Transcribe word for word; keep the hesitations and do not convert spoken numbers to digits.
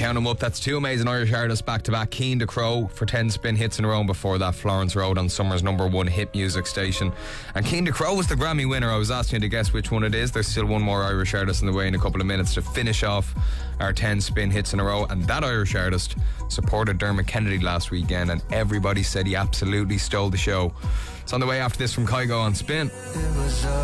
count them up. That's two amazing Irish artists back to back. Keen to Crow for ten spin hits in a row, and before that Florence Road on Summer's number one hit music station. And Keen to Crow was the Grammy winner. I was asking you to guess which one it is. There's still one more Irish artist in the way in a couple of minutes to finish off our ten spin hits in a row, and that Irish artist supported Dermot Kennedy last weekend, and everybody said he absolutely stole the show. It's on the way after this from Kygo on Spin.